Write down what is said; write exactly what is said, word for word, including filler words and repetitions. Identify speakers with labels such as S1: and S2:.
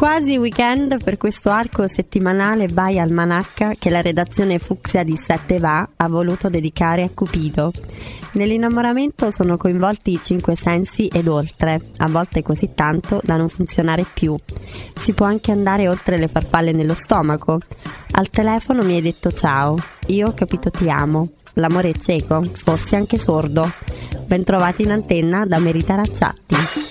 S1: Quasi weekend per questo arco settimanale by Almanacca che la redazione Fucsia di Sette Va ha voluto dedicare a Cupido. Nell'innamoramento sono coinvolti i cinque sensi ed oltre, a volte così tanto da non funzionare più. Si può anche andare oltre le farfalle nello stomaco. Al telefono mi hai detto ciao, io ho capito ti amo. L'amore è cieco, forse anche sordo. Bentrovati in antenna da Merita Racciatti.